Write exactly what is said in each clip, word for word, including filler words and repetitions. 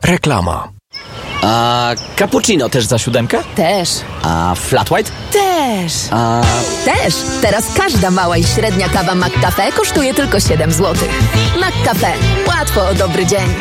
Reklama. A cappuccino też za siódemkę? Też. A flat white? Też. A... Też. Teraz każda mała i średnia kawa McCafe kosztuje tylko siedem złotych. McCafe. Łatwo o dobry dzień.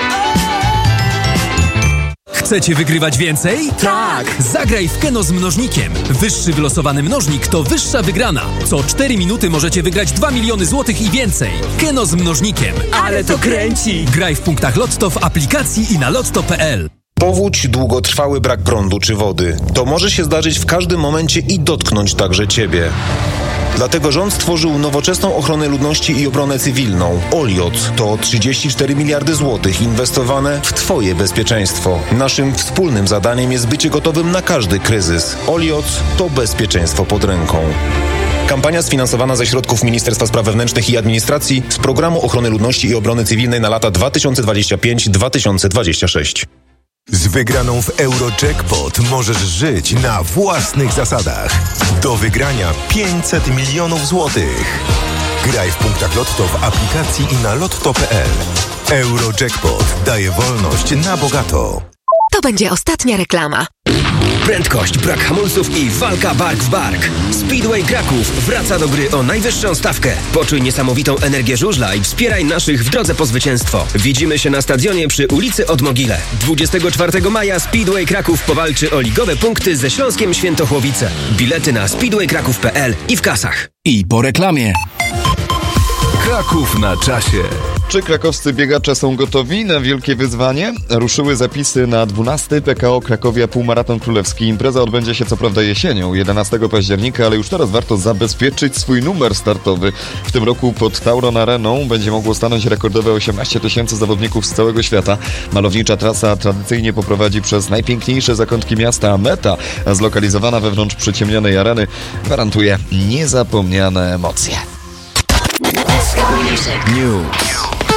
Chcecie wygrywać więcej? Tak! Zagraj w Keno z mnożnikiem. Wyższy wylosowany mnożnik to wyższa wygrana. Co cztery minuty możecie wygrać dwa miliony złotych i więcej. Keno z mnożnikiem. Ale to kręci! Graj w punktach Lotto w aplikacji i na lotto kropka pe el. Powódź, długotrwały brak prądu czy wody. To może się zdarzyć w każdym momencie i dotknąć także Ciebie. Dlatego rząd stworzył nowoczesną ochronę ludności i obronę cywilną. Olioc to trzydzieści cztery miliardy złotych inwestowane w Twoje bezpieczeństwo. Naszym wspólnym zadaniem jest bycie gotowym na każdy kryzys. Olioc to bezpieczeństwo pod ręką. Kampania sfinansowana ze środków Ministerstwa Spraw Wewnętrznych i Administracji z Programu Ochrony Ludności i Obrony Cywilnej na lata dwa tysiące dwudziesty piąty do dwa tysiące dwudziestego szóstego. Z wygraną w Eurojackpot możesz żyć na własnych zasadach. Do wygrania pięćset milionów złotych. Graj w punktach Lotto w aplikacji i na lotto kropka pe el. Eurojackpot daje wolność na bogato. To będzie ostatnia reklama. Prędkość, brak hamulców i walka bark w bark. Speedway Kraków wraca do gry o najwyższą stawkę. Poczuj niesamowitą energię żużla i wspieraj naszych w drodze po zwycięstwo. Widzimy się na stadionie przy ulicy Odmogile. dwudziestego czwartego maja Speedway Kraków powalczy o ligowe punkty ze Śląskiem Świętochłowice. Bilety na speedway kraków kropka pe el i w kasach. I po reklamie. Kraków na czasie. Czy krakowscy biegacze są gotowi na wielkie wyzwanie? Ruszyły zapisy na dwunasty P K O Krakowia Półmaraton Królewski. Impreza odbędzie się co prawda jesienią, jedenastego października, ale już teraz warto zabezpieczyć swój numer startowy. W tym roku pod Tauron Areną będzie mogło stanąć rekordowe osiemnaście tysięcy zawodników z całego świata. Malownicza trasa tradycyjnie poprowadzi przez najpiękniejsze zakątki miasta, a meta, zlokalizowana wewnątrz przyciemnionej areny, gwarantuje niezapomniane emocje. News.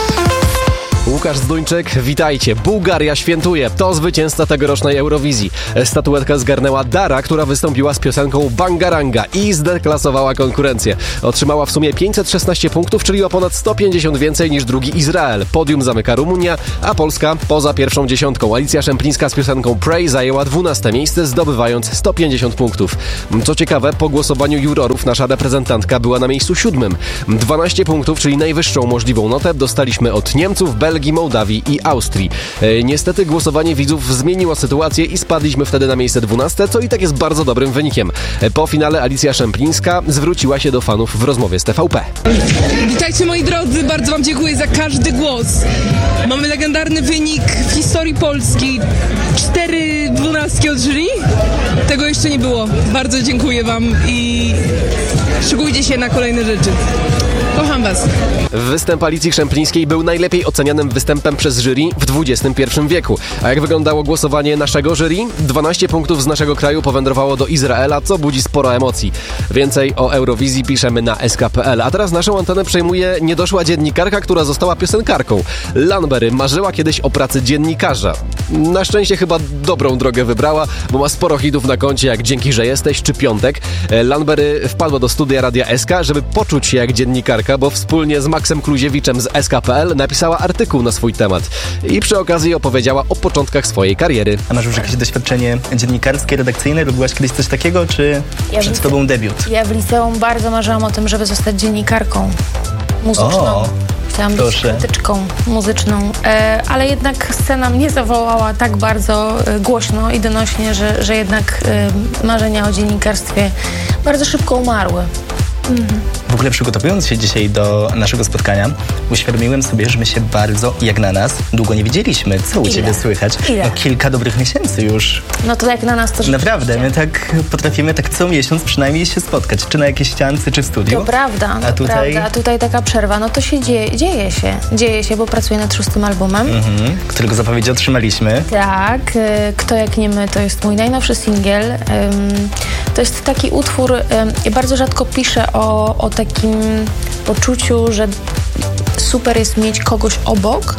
Łukasz Zduńczyk, witajcie. Bułgaria świętuje. To zwycięzca tegorocznej Eurowizji. Statuetkę zgarnęła Dara, która wystąpiła z piosenką Bangaranga i zdeklasowała konkurencję. Otrzymała w sumie pięćset szesnaście punktów, czyli o ponad sto pięćdziesiąt więcej niż drugi Izrael. Podium zamyka Rumunia, a Polska poza pierwszą dziesiątką. Alicja Szemplińska z piosenką Pray zajęła dwunaste miejsce, zdobywając sto pięćdziesiąt punktów. Co ciekawe, po głosowaniu jurorów nasza reprezentantka była na miejscu siódmym. dwanaście punktów, czyli najwyższą możliwą notę, dostaliśmy od Niemców, Belgii, Mołdawii i Austrii. E, niestety głosowanie widzów zmieniło sytuację i spadliśmy wtedy na miejsce dwunaste, co i tak jest bardzo dobrym wynikiem. E, po finale Alicja Szemplińska zwróciła się do fanów w rozmowie z T V P. Witajcie moi drodzy, bardzo wam dziękuję za każdy głos. Mamy legendarny wynik w historii Polski. Cztery dwunastki od jury. Tego jeszcze nie było. Bardzo dziękuję wam i szykujcie się na kolejne rzeczy. Kocham was. Występ Alicji Szemplińskiej był najlepiej ocenianym występem przez jury w dwudziestym pierwszym wieku. A jak wyglądało głosowanie naszego jury? dwanaście punktów z naszego kraju powędrowało do Izraela, co budzi sporo emocji. Więcej o Eurowizji piszemy na S K kropka P L. A teraz naszą antenę przejmuje niedoszła dziennikarka, która została piosenkarką. Lanberry marzyła kiedyś o pracy dziennikarza. Na szczęście chyba dobrą drogę wybrała, bo ma sporo hitów na koncie, jak Dzięki, że jesteś czy Piątek. Lanberry wpadła do studia Radia S K, żeby poczuć się jak dziennikarka, bo wspólnie z Maxem Kluziewiczem z S K kropka P L napisała artykuł na swój temat i przy okazji opowiedziała o początkach swojej kariery. A masz już jakieś doświadczenie dziennikarskie, redakcyjne? Robiłaś kiedyś coś takiego, czy ja przed lice... tobą debiut? Ja w liceum bardzo marzyłam o tym, żeby zostać dziennikarką muzyczną. O, Chciałam proszę. być krytyczką muzyczną, e, ale jednak scena mnie zawołała tak bardzo e, głośno i donośnie, że, że jednak e, marzenia o dziennikarstwie bardzo szybko umarły. Mhm. W ogóle przygotowując się dzisiaj do naszego spotkania, uświadomiłem sobie, że my się bardzo, jak na nas, długo nie widzieliśmy. Co u Ile? ciebie słychać? Ile? No kilka dobrych miesięcy już. No to jak na nas to Naprawdę, my tak potrafimy tak co miesiąc przynajmniej się spotkać, czy na jakiejś ściance, czy w studiu. To prawda, a tutaj... prawda. A tutaj taka przerwa, no to się dzieje, dzieje się. Dzieje się, bo pracuję nad szóstym albumem. Mhm, którego zapowiedzi otrzymaliśmy. Tak, Kto jak nie my, to jest mój najnowszy singiel. To jest taki utwór, ja bardzo rzadko piszę o, o takim poczuciu, że super jest mieć kogoś obok.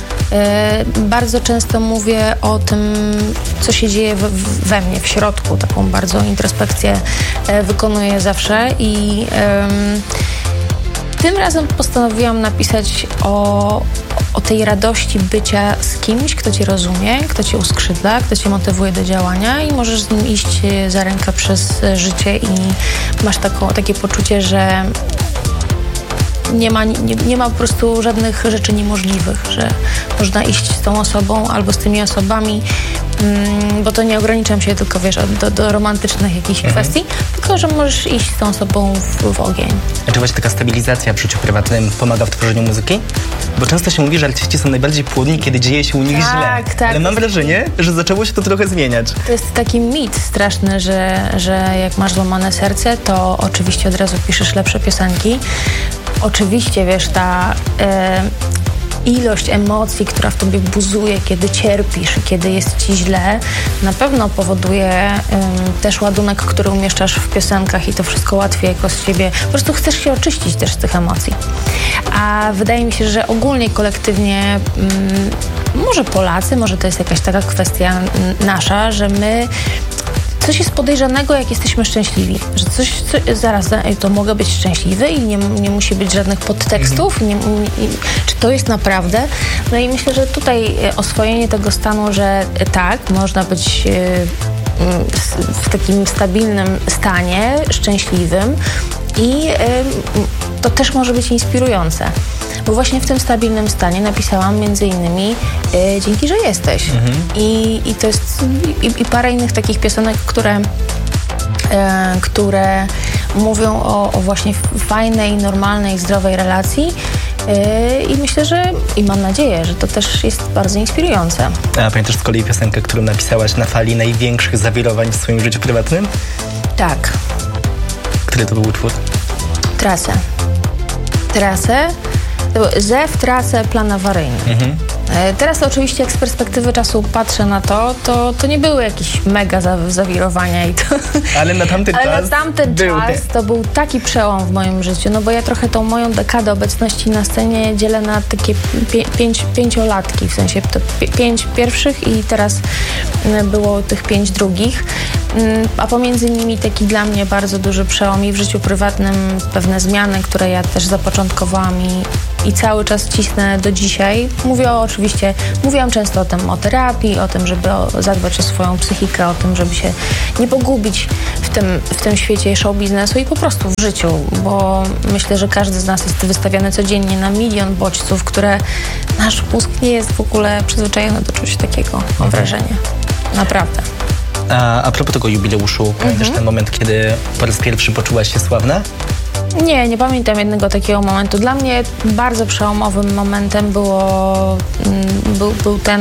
Bardzo często mówię o tym, co się dzieje we, we mnie, w środku. Taką bardzo introspekcję wykonuję zawsze i um, tym razem postanowiłam napisać o, o tej radości bycia z kimś, kto cię rozumie, kto cię uskrzydla, kto cię motywuje do działania i możesz z nim iść za rękę przez życie i masz taką, takie poczucie, że nie ma, nie, nie ma po prostu żadnych rzeczy niemożliwych, że można iść z tą osobą albo z tymi osobami, mm, bo to nie ograniczam się tylko, wiesz, do, do romantycznych jakichś mhm. kwestii, tylko, że możesz iść z tą osobą w, w ogień. A czy właśnie taka stabilizacja w życiu prywatnym pomaga w tworzeniu muzyki? Bo często się mówi, że artyści są najbardziej płodni, kiedy dzieje się u nich tak, źle. Tak, ale mam wrażenie, że zaczęło się to trochę zmieniać. To jest taki mit straszny, że, że jak masz złamane serce, to oczywiście od razu piszesz lepsze piosenki. Oczywiście, wiesz, ta e, ilość emocji, która w tobie buzuje, kiedy cierpisz, kiedy jest ci źle, na pewno powoduje e, też ładunek, który umieszczasz w piosenkach i to wszystko łatwiej jako z siebie. Po prostu chcesz się oczyścić też z tych emocji. A wydaje mi się, że ogólnie, kolektywnie, mm, może Polacy, może to jest jakaś taka kwestia nasza, że my coś jest podejrzanego, jak jesteśmy szczęśliwi. Że coś, co, zaraz, to mogę być szczęśliwy i nie, nie musi być żadnych podtekstów. Nie, nie, czy to jest naprawdę? No i myślę, że tutaj oswojenie tego stanu, że tak, można być w takim stabilnym stanie, szczęśliwym i to też może być inspirujące. Bo właśnie w tym stabilnym stanie napisałam między innymi y, Dzięki, że jesteś. Mhm. I, I to jest i, i parę innych takich piosenek, które, y, które mówią o, o właśnie fajnej, normalnej, zdrowej relacji. Yy, I myślę, że i mam nadzieję, że to też jest bardzo inspirujące. A pamiętasz z kolei piosenkę, którą napisałaś na fali największych zawirowań w swoim życiu prywatnym? Tak. Który to był utwór? Trasę. Trasę. Zew, trasę, plan awaryjny. Mhm. Teraz oczywiście, jak z perspektywy czasu patrzę na to, to, to nie były jakieś mega zawirowania. I to, ale na tamten ale czas, na tamten czas to był taki przełom w moim życiu, no bo ja trochę tą moją dekadę obecności na scenie dzielę na takie pie, pięć, pięciolatki, w sensie to pięć pierwszych i teraz było tych pięć drugich, a pomiędzy nimi taki dla mnie bardzo duży przełom i w życiu prywatnym pewne zmiany, które ja też zapoczątkowałam i i cały czas cisnę do dzisiaj. Mówię o, oczywiście, mówiłam często o tym, o terapii, o tym, żeby o, zadbać o swoją psychikę, o tym, żeby się nie pogubić w tym, w tym świecie show biznesu i po prostu w życiu, bo myślę, że każdy z nas jest wystawiany codziennie na milion bodźców, które nasz mózg nie jest w ogóle przyzwyczajony do czegoś takiego, mam wrażenie. Naprawdę. A, a propos tego jubileuszu, pamiętasz mhm. ten moment, kiedy po raz pierwszy poczułaś się sławna? Nie, nie pamiętam jednego takiego momentu. Dla mnie bardzo przełomowym momentem było, był, był ten,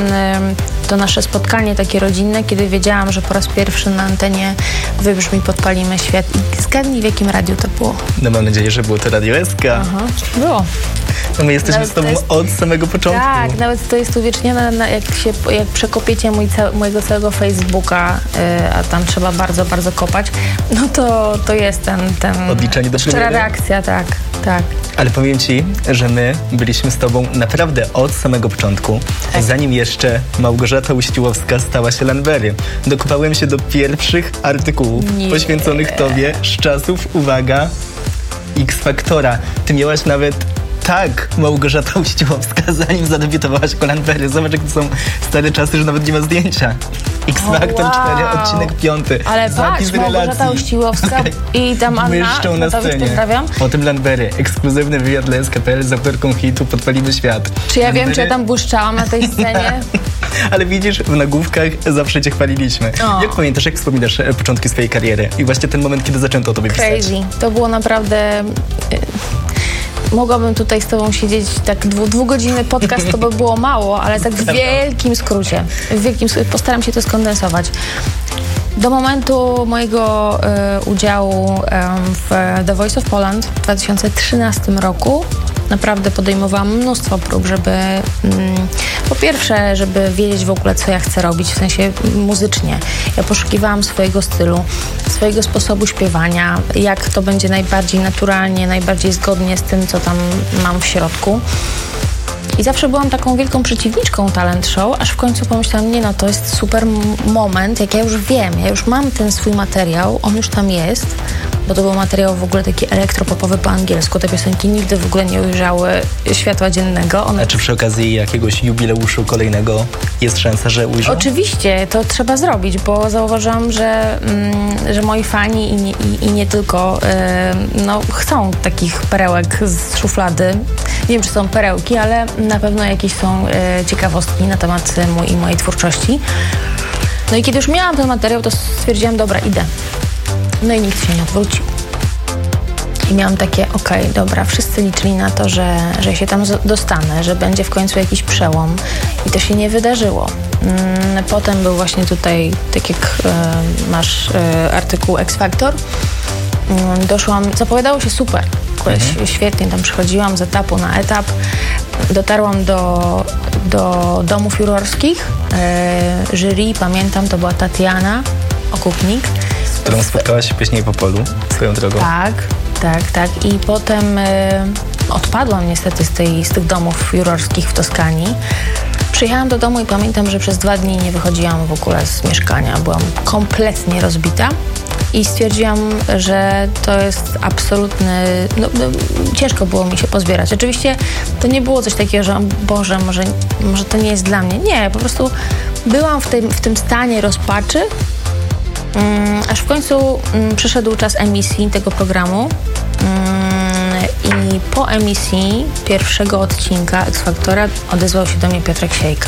to nasze spotkanie takie rodzinne, kiedy wiedziałam, że po raz pierwszy na antenie wybrzmi Podpalimy Świat. I zgadnij, w jakim radiu to było. No mam nadzieję, że było to Radio S K. Aha, było. No my jesteśmy nawet z tobą jest, od samego początku. Tak, nawet to jest uwiecznione, na, jak, się, jak przekopiecie mój, mojego całego Facebooka, yy, a tam trzeba bardzo, bardzo kopać, no to, to jest ten, ten odliczenie do szczera reakcja, tak, tak. Ale powiem ci, że my byliśmy z tobą naprawdę od samego początku, tak. Zanim jeszcze Małgorzata Uściłowska stała się Lanberry. Dokopałem się do pierwszych artykułów Nie. poświęconych tobie z czasów, uwaga, X-Faktora. Ty miałaś nawet tak, Małgorzata Uściłowska, zanim zadebiutowałaś jako Lanberry. Zobacz, jak to są stare czasy, że nawet nie ma zdjęcia. X-Factor oh, wow. cztery, odcinek piąty. Ale patrz, Małgorzata Uściłowska i tam Anna, myszczą na scenie. Pozdrawiam. Potem Lanberry, ekskluzywny wywiad dla S K P L z autorką hitu Podpalimy Świat. Czy ja Lanberry... wiem, czy ja tam błyszczałam na tej scenie? Ale widzisz, w nagłówkach zawsze cię chwaliliśmy. O. Jak pamiętasz, jak wspominasz początki swojej kariery i właśnie ten moment, kiedy zaczęto o tobie pisać? Crazy. To było naprawdę... Mogłabym tutaj z tobą siedzieć tak dwu, dwugodzinny podcast, to by było mało, ale tak w wielkim skrócie. W wielkim skrócie. Postaram się to skondensować. Do momentu mojego e, udziału e, w The Voice of Poland w dwa tysiące trzynastym roku naprawdę podejmowałam mnóstwo prób, żeby mm, po pierwsze, żeby wiedzieć w ogóle, co ja chcę robić, w sensie muzycznie. Ja poszukiwałam swojego stylu, swojego sposobu śpiewania, jak to będzie najbardziej naturalnie, najbardziej zgodnie z tym, co tam mam w środku. I zawsze byłam taką wielką przeciwniczką talent show, aż w końcu pomyślałam, nie no, to jest super moment, jak ja już wiem, ja już mam ten swój materiał, on już tam jest, bo to był materiał w ogóle taki elektropopowy po angielsku. Te piosenki nigdy w ogóle nie ujrzały światła dziennego. One... A czy przy okazji jakiegoś jubileuszu kolejnego jest szansa, że ujrzą? Oczywiście, to trzeba zrobić, bo zauważyłam, że, mm, że moi fani i nie, i, i nie tylko y, no, chcą takich perełek z szuflady. Nie wiem, czy są perełki, ale na pewno jakieś są y, ciekawostki na temat mój i mojej twórczości. No i kiedy już miałam ten materiał, to stwierdziłam, dobra, idę. No i nikt się nie odwrócił. I miałam takie, okej, okay, dobra, wszyscy liczyli na to, że, że się tam dostanę, że będzie w końcu jakiś przełom. I to się nie wydarzyło. Potem był właśnie tutaj, tak jak y, masz y, artykuł X Factor, y, doszłam, zapowiadało się super. Mhm. Świetnie tam przychodziłam z etapu na etap. Dotarłam do, do domów jurorskich. Y, jury, pamiętam, to była Tatiana Okupnik. Z którą spotkałaś się później po polu, swoją drogą. Tak, tak, tak. I potem y, odpadłam niestety z, tej, z tych domów jurorskich w Toskanii. Przyjechałam do domu i pamiętam, że przez dwa dni nie wychodziłam w ogóle z mieszkania. Byłam kompletnie rozbita i stwierdziłam, że to jest absolutny... No, no, ciężko było mi się pozbierać. Oczywiście to nie było coś takiego, że Boże, może, może to nie jest dla mnie. Nie, po prostu byłam w tym, w tym stanie rozpaczy, um, aż w końcu um, przyszedł czas emisji tego programu. Um, I po emisji pierwszego odcinka X Factora odezwał się do mnie Piotrek Siejka.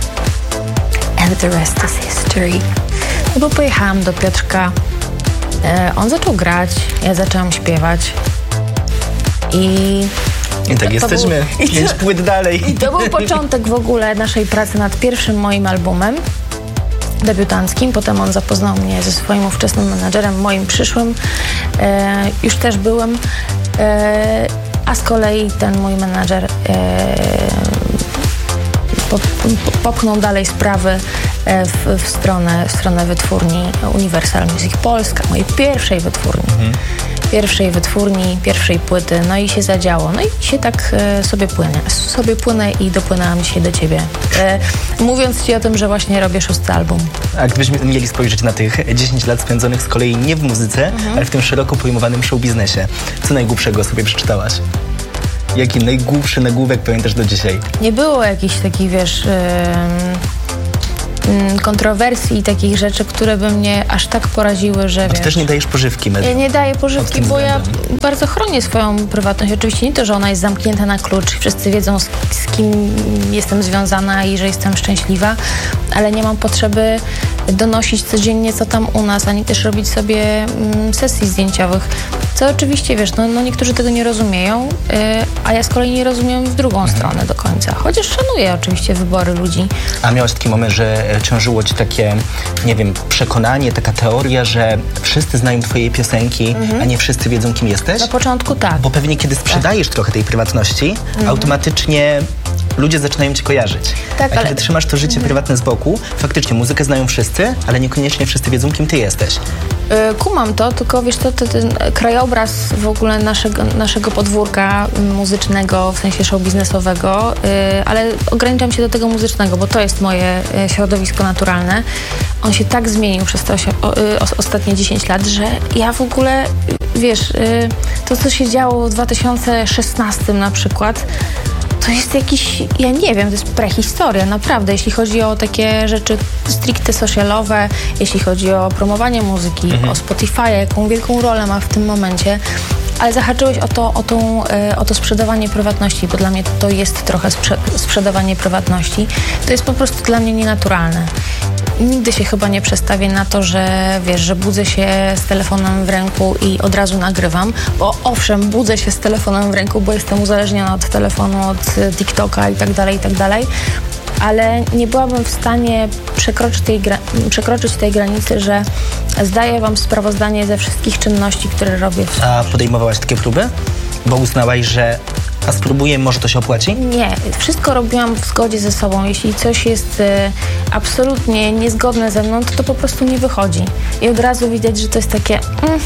And the rest is history. No bo pojechałam do Piotrka, e, on zaczął grać, ja zaczęłam śpiewać i... I tak jesteśmy, był, pięć płyt dalej. I to był początek w ogóle naszej pracy nad pierwszym moim albumem debiutanckim. Potem on zapoznał mnie ze swoim ówczesnym menadżerem, moim przyszłym. E, już też byłem. E, a z kolei ten mój menadżer e, pop, popchnął dalej sprawy e, w, w, stronę, w stronę wytwórni Universal Music Polska, mojej pierwszej wytwórni. Mhm. Pierwszej wytwórni, pierwszej płyty, no i się zadziało. No i się tak e, sobie płynę. Sobie płynę i dopłynęłam dzisiaj do ciebie. E, mówiąc ci o tym, że właśnie robię szósty album. A gdybyśmy mieli spojrzeć na tych dziesięć lat spędzonych z kolei nie w muzyce, mhm. ale w tym szeroko pojmowanym showbiznesie, co najgłupszego sobie przeczytałaś? Jaki najgłupszy nagłówek pamiętasz do dzisiaj? Nie było jakichś takich, wiesz... Yy... kontrowersji i takich rzeczy, które by mnie aż tak poraziły, że wiesz... Ty też nie dajesz pożywki mediom. Ja nie daję pożywki, bo ja bardzo chronię swoją prywatność. Oczywiście nie to, że ona jest zamknięta na klucz i wszyscy wiedzą, z, z kim jestem związana i że jestem szczęśliwa, ale nie mam potrzeby donosić codziennie, co tam u nas, ani też robić sobie mm, sesji zdjęciowych. Co oczywiście, wiesz, no, no niektórzy tego nie rozumieją, yy, a ja z kolei nie rozumiem w drugą mhm. stronę do końca. Chociaż szanuję oczywiście wybory ludzi. A miałaś taki moment, że ciążyło ci takie, nie wiem, przekonanie, taka teoria, że wszyscy znają twoje piosenki, mhm. a nie wszyscy wiedzą, kim jesteś? Na początku tak. Bo pewnie kiedy sprzedajesz tak. trochę tej prywatności, mhm. automatycznie ludzie zaczynają cię kojarzyć. Tak, a ale... kiedy trzymasz to życie mhm. prywatne z boku, faktycznie muzykę znają wszyscy, ale niekoniecznie wszyscy wiedzą, kim ty jesteś. Yy, kumam to, tylko wiesz, to, to ten krajobraz w ogóle naszego, naszego podwórka muzycznego, w sensie show biznesowego, yy, ale ograniczam się do tego muzycznego, bo to jest moje yy, środowisko naturalne. On się tak zmienił przez te osi- o, yy, ostatnie dziesięć lat, że ja w ogóle, wiesz, yy, to co się działo w dwa tysiące szesnastym na przykład, to jest jakiś, ja nie wiem, to jest prehistoria, naprawdę, jeśli chodzi o takie rzeczy stricte socialowe, jeśli chodzi o promowanie muzyki, mhm. o Spotify, jaką wielką rolę ma w tym momencie, ale zahaczyłeś o to, o, tą, o to sprzedawanie prywatności, bo dla mnie to jest trochę sprze- sprzedawanie prywatności, to jest po prostu dla mnie nienaturalne. Nigdy się chyba nie przestawię na to, że wiesz, że budzę się z telefonem w ręku i od razu nagrywam, bo owszem, budzę się z telefonem w ręku, bo jestem uzależniona od telefonu, od TikToka i tak dalej, i tak dalej, ale nie byłabym w stanie przekroczyć tej, gra- przekroczyć tej granicy, że zdaję wam sprawozdanie ze wszystkich czynności, które robię. W... A podejmowałaś takie próby? Bo uznałaś, że a spróbuję, może to się opłaci? Nie, wszystko robiłam w zgodzie ze sobą. Jeśli coś jest y, absolutnie niezgodne ze mną, to to po prostu nie wychodzi. I od razu widać, że to jest takie mm,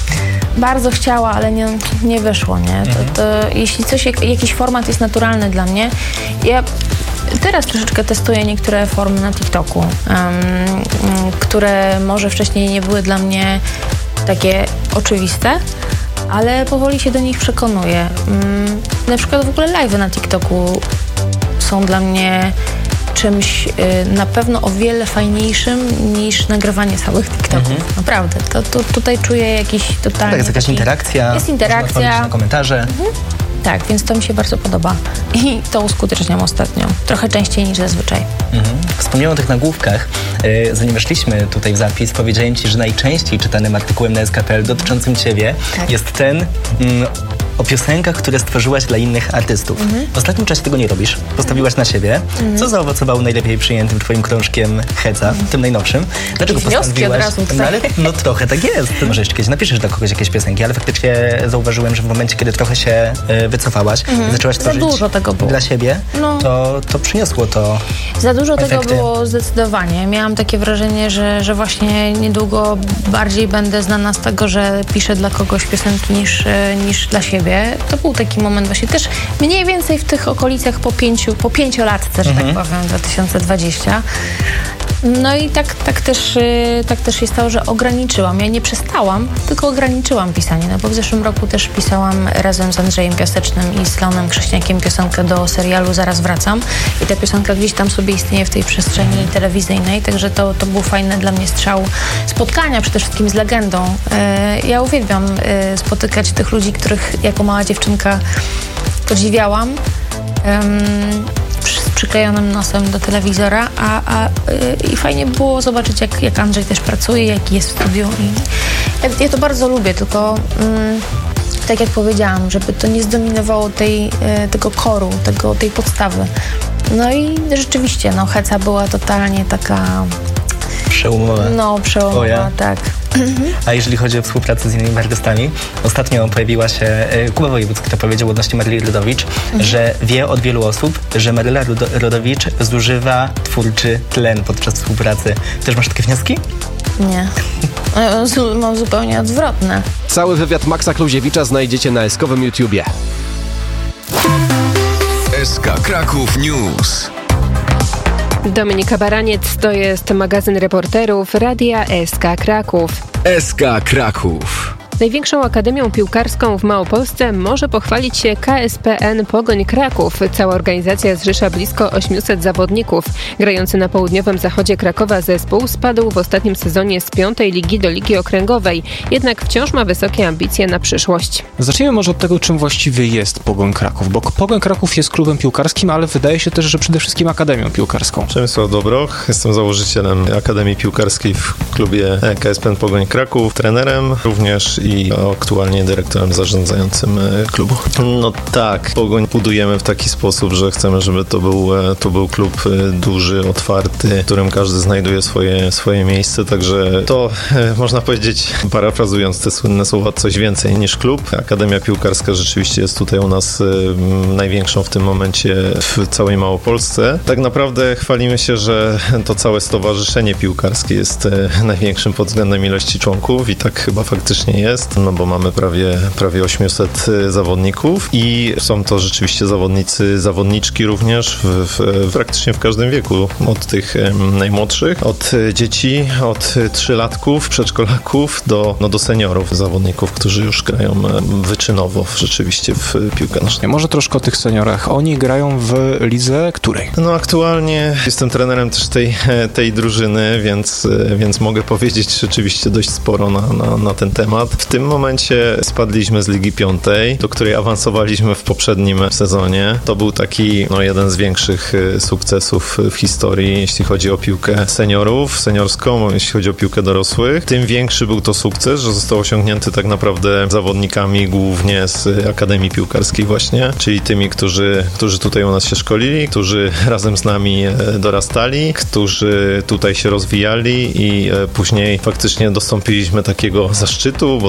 bardzo chciała, ale nie, nie wyszło, nie? Mhm. To, to, jeśli coś, jak, jakiś format jest naturalny dla mnie, ja teraz troszeczkę testuję niektóre formy na TikToku, um, um, które może wcześniej nie były dla mnie takie oczywiste, ale powoli się do nich przekonuję. Mm, na przykład w ogóle live'y na TikToku są dla mnie czymś y, na pewno o wiele fajniejszym niż nagrywanie całych TikToków. Mhm. Naprawdę. To, to tutaj czuję jakiś totalnie... Tak, jest jakaś taki... interakcja. Jest interakcja. Na komentarze. Mhm. Tak, więc to mi się bardzo podoba i to uskuteczniam ostatnio. Trochę częściej niż zazwyczaj. Mhm. Wspomniałem o tych nagłówkach. Yy, zanim weszliśmy tutaj w zapis, powiedziałem Ci, że najczęściej czytanym artykułem na S K kropka P L dotyczącym Ciebie tak. jest ten mm, o piosenkach, które stworzyłaś dla innych artystów. Mhm. W ostatnim czasie tego nie robisz. Postawiłaś na siebie, mhm. co zaowocowało najlepiej przyjętym Twoim krążkiem Heca, mhm. tym najnowszym. Dlaczego postanowiłaś? Od razu no, ale, no trochę tak jest. Może jeszcze kiedyś napiszesz dla kogoś jakieś piosenki, ale faktycznie zauważyłem, że w momencie, kiedy trochę się y, wycofałaś, mhm. zaczęłaś tworzyć Za dużo tego było. dla siebie, no. to, to przyniosło to Za dużo efekty. tego było zdecydowanie. Miałam takie wrażenie, że, że właśnie niedługo bardziej będę znana z tego, że piszę dla kogoś piosenki niż, niż dla siebie. To był taki moment właśnie też mniej więcej w tych okolicach po pięciu, po pięciolatce, że mhm. tak powiem, dwa tysiące dwudziestym. No i tak, tak, też, tak też się stało, że ograniczyłam. Ja nie przestałam, tylko ograniczyłam pisanie, no bo w zeszłym roku też pisałam razem z Andrzejem Piasecznym i z Leonem Krześniakiem piosenkę do serialu Zaraz wracam i ta piosenka gdzieś tam sobie istnieje w tej przestrzeni telewizyjnej, także to, to był fajny dla mnie strzał spotkania przede wszystkim z legendą. Ja uwielbiam spotykać tych ludzi, których jako mała dziewczynka podziwiałam. Z przyklejonym nosem do telewizora, a, a yy, i fajnie było zobaczyć, jak, jak Andrzej też pracuje, jaki jest w studiu. I ja, ja to bardzo lubię, tylko yy, tak jak powiedziałam, żeby to nie zdominowało tej, yy, tego koru, tego, tej podstawy. No i rzeczywiście, no Heca była totalnie taka... Przełomowa. No, przełomowa, o ja. tak. A jeżeli chodzi o współpracę z innymi artystami, ostatnio pojawiła się Kuba Wojewódzki, to powiedział odnośnie Maryli Rodowicz, mhm. że wie od wielu osób, że Maryla Rodowicz zużywa twórczy tlen podczas współpracy. Też masz takie wnioski? Nie. Mam zupełnie odwrotne. Cały wywiad Maxa Kluziewicza znajdziecie na eskowym YouTubie. S K Kraków News. Dominika Baraniec, to jest magazyn reporterów Radia S K Kraków. S K Kraków. Największą akademią piłkarską w Małopolsce może pochwalić się K S P N Pogoń Kraków. Cała organizacja zrzesza blisko osiemset zawodników. Grający na południowym zachodzie Krakowa zespół spadł w ostatnim sezonie z piątej ligi do ligi okręgowej. Jednak wciąż ma wysokie ambicje na przyszłość. Zacznijmy może od tego, czym właściwie jest Pogoń Kraków, bo Pogoń Kraków jest klubem piłkarskim, ale wydaje się też, że przede wszystkim akademią piłkarską. Przemysław Dobroch, jestem założycielem Akademii Piłkarskiej w klubie K S P N Pogoń Kraków, trenerem również i aktualnie dyrektorem zarządzającym klubu. No tak, Pogoń budujemy w taki sposób, że chcemy, żeby to był, to był klub duży, otwarty, w którym każdy znajduje swoje, swoje miejsce, także to można powiedzieć, parafrazując te słynne słowa, coś więcej niż klub. Akademia Piłkarska rzeczywiście jest tutaj u nas największą w tym momencie w całej Małopolsce. Tak naprawdę chwalimy się, że to całe stowarzyszenie piłkarskie jest największym pod względem ilości członków i tak chyba faktycznie jest, no bo mamy prawie, prawie osiemset zawodników i są to rzeczywiście zawodnicy, zawodniczki również w, w, praktycznie w każdym wieku, od tych najmłodszych, od dzieci, od trzylatków, przedszkolaków do, no do seniorów, zawodników, którzy już grają wyczynowo rzeczywiście w piłkę nożną. Może troszkę o tych seniorach. Oni grają w lidze której? No aktualnie jestem trenerem też tej, tej drużyny, więc, więc mogę powiedzieć rzeczywiście dość sporo na, na, na ten temat. W tym momencie spadliśmy z Ligi Piątej, do której awansowaliśmy w poprzednim sezonie. To był taki no, jeden z większych sukcesów w historii, jeśli chodzi o piłkę seniorów, seniorską, jeśli chodzi o piłkę dorosłych. Tym większy był to sukces, że został osiągnięty tak naprawdę zawodnikami głównie z Akademii Piłkarskiej właśnie, czyli tymi, którzy, którzy tutaj u nas się szkolili, którzy razem z nami dorastali, którzy tutaj się rozwijali i później faktycznie dostąpiliśmy takiego zaszczytu, bo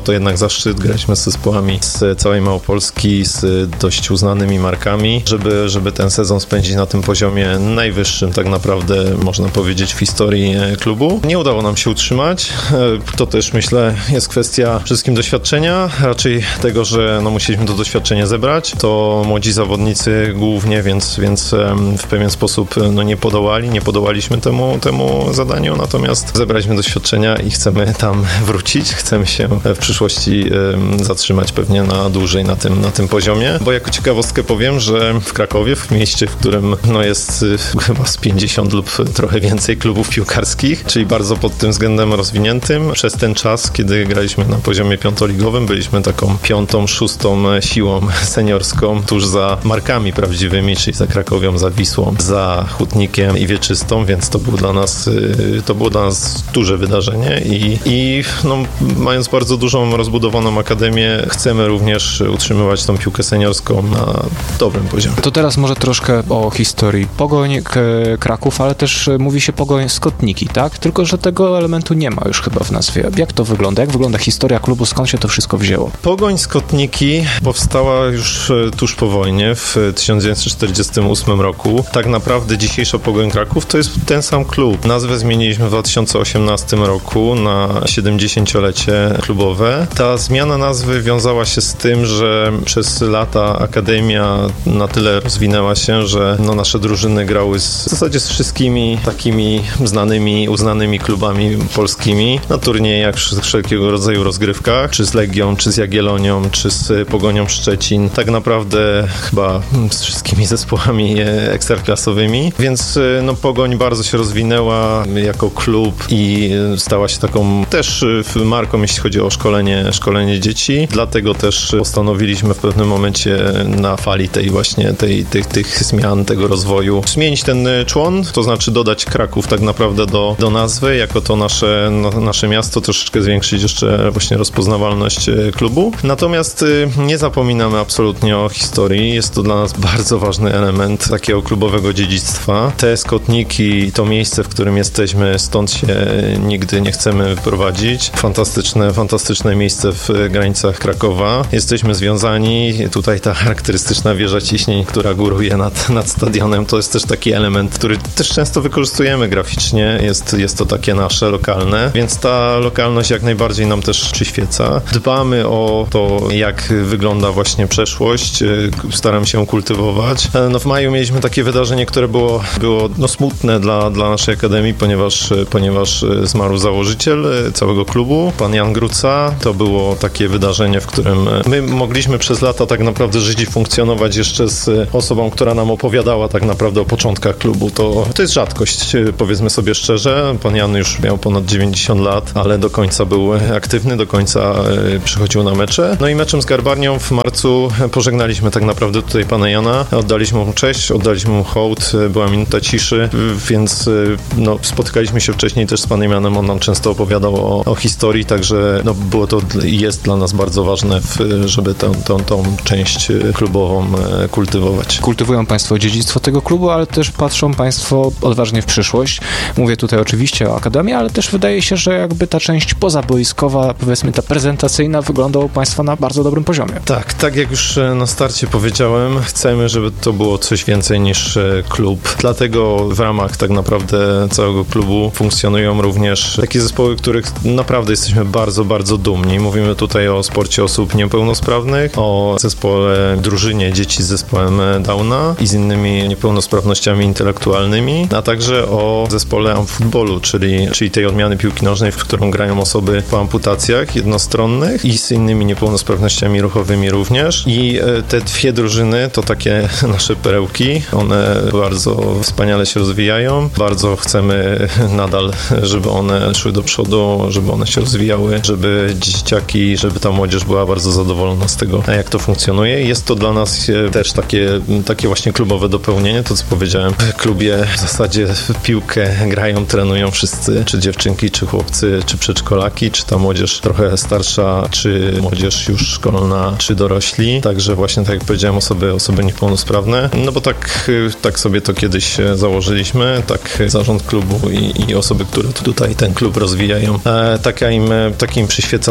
to jednak zaszczyt. Graliśmy z zespołami z całej Małopolski, z dość uznanymi markami, żeby, żeby ten sezon spędzić na tym poziomie najwyższym, tak naprawdę można powiedzieć, w historii klubu. Nie udało nam się utrzymać. To też, myślę, jest kwestia wszystkim doświadczenia, raczej tego, że no, musieliśmy to doświadczenie zebrać. To młodzi zawodnicy głównie, więc, więc w pewien sposób no, nie podołali, nie podołaliśmy temu, temu zadaniu, natomiast zebraliśmy doświadczenia i chcemy tam wrócić, chcemy się w przyszłości zatrzymać pewnie na dłużej na tym, na tym poziomie, bo jako ciekawostkę powiem, że w Krakowie, w mieście, w którym no, jest chyba z pięćdziesiąt lub trochę więcej klubów piłkarskich, czyli bardzo pod tym względem rozwiniętym, przez ten czas, kiedy graliśmy na poziomie piątoligowym, byliśmy taką piątą, szóstą siłą seniorską, tuż za markami prawdziwymi, czyli za Krakowią, za Wisłą, za Hutnikiem i Wieczystą, więc to było dla nas, to było dla nas duże wydarzenie i, i no, mając bardzo dużą, rozbudowaną akademię, chcemy również utrzymywać tą piłkę seniorską na dobrym poziomie. To teraz może troszkę o historii. Pogoń K- Kraków, ale też mówi się Pogoń Skotniki, tak? Tylko że tego elementu nie ma już chyba w nazwie. Jak to wygląda? Jak wygląda historia klubu? Skąd się to wszystko wzięło? Pogoń Skotniki powstała już tuż po wojnie, w tysiąc dziewięćset czterdziestym ósmym roku. Tak naprawdę dzisiejsza Pogoń Kraków to jest ten sam klub. Nazwę zmieniliśmy w dwa tysiące osiemnastym roku na siedemdziesięciolecie klubowe. Ta zmiana nazwy wiązała się z tym, że przez lata akademia na tyle rozwinęła się, że no, nasze drużyny grały z, w zasadzie z wszystkimi takimi znanymi, uznanymi klubami polskimi na turniejach, wszelkiego rodzaju rozgrywkach, czy z Legią, czy z Jagiellonią, czy z Pogonią Szczecin. Tak naprawdę chyba z wszystkimi zespołami ekstraklasowymi, więc no, Pogoń bardzo się rozwinęła jako klub i stała się taką też marką, jeśli chodzi o szkolenie, szkolenie dzieci. Dlatego też postanowiliśmy w pewnym momencie na fali tej właśnie tej, tych, tych zmian, tego rozwoju zmienić ten człon, to znaczy dodać Kraków tak naprawdę do, do nazwy, jako to nasze, no, nasze miasto, troszeczkę zwiększyć jeszcze właśnie rozpoznawalność klubu. Natomiast nie zapominamy absolutnie o historii. Jest to dla nas bardzo ważny element takiego klubowego dziedzictwa. Te Skotniki, to miejsce, w którym jesteśmy, stąd się nigdy nie chcemy wyprowadzić. Fantastyczne, fantastyczne miejsce w granicach Krakowa. Jesteśmy związani. Tutaj ta charakterystyczna wieża ciśnień, która góruje nad, nad stadionem, to jest też taki element, który też często wykorzystujemy graficznie. Jest, jest to takie nasze, lokalne, więc ta lokalność jak najbardziej nam też przyświeca. Dbamy o to, jak wygląda właśnie przeszłość. Staram się kultywować. No w maju mieliśmy takie wydarzenie, które było, było no smutne dla, dla naszej akademii, ponieważ, ponieważ zmarł założyciel całego klubu, pan Jan Gruca. To było takie wydarzenie, w którym my mogliśmy przez lata tak naprawdę żyć i funkcjonować jeszcze z osobą, która nam opowiadała tak naprawdę o początkach klubu. To, to jest rzadkość, powiedzmy sobie szczerze. Pan Jan już miał ponad dziewięćdziesiąt lat, ale do końca był aktywny, do końca przychodził na mecze. No i meczem z Garbarnią w marcu pożegnaliśmy tak naprawdę tutaj pana Jana. Oddaliśmy mu cześć, oddaliśmy mu hołd, była minuta ciszy, więc no, spotykaliśmy się wcześniej też z panem Janem, on nam często opowiadał o, o historii, także no, było to i jest dla nas bardzo ważne, żeby tę, tę, tą część klubową kultywować. Kultywują Państwo dziedzictwo tego klubu, ale też patrzą Państwo odważnie w przyszłość. Mówię tutaj oczywiście o Akademii, ale też wydaje się, że jakby ta część pozaboiskowa, powiedzmy ta prezentacyjna, wygląda u Państwa na bardzo dobrym poziomie. Tak, tak jak już na starcie powiedziałem, chcemy, żeby to było coś więcej niż klub. Dlatego w ramach tak naprawdę całego klubu funkcjonują również takie zespoły, których naprawdę jesteśmy bardzo, bardzo dumni. Mówimy tutaj o sporcie osób niepełnosprawnych, o zespole, drużynie dzieci z zespołem Downa i z innymi niepełnosprawnościami intelektualnymi, a także o zespole amfutbolu, czyli, czyli tej odmiany piłki nożnej, w którą grają osoby po amputacjach jednostronnych i z innymi niepełnosprawnościami ruchowymi również. I te dwie drużyny to takie nasze perełki. One bardzo wspaniale się rozwijają. Bardzo chcemy nadal, żeby one szły do przodu, żeby one się rozwijały, żeby dzieciaki, żeby ta młodzież była bardzo zadowolona z tego, jak to funkcjonuje. Jest to dla nas też takie, takie właśnie klubowe dopełnienie, to co powiedziałem. W klubie w zasadzie w piłkę grają, trenują wszyscy, czy dziewczynki, czy chłopcy, czy przedszkolaki, czy ta młodzież trochę starsza, czy młodzież już szkolna, czy dorośli. Także właśnie tak jak powiedziałem, osoby, osoby niepełnosprawne. No bo tak, tak sobie to kiedyś założyliśmy, tak zarząd klubu i, i osoby, które tutaj ten klub rozwijają. E, taka im, taka im przyświeca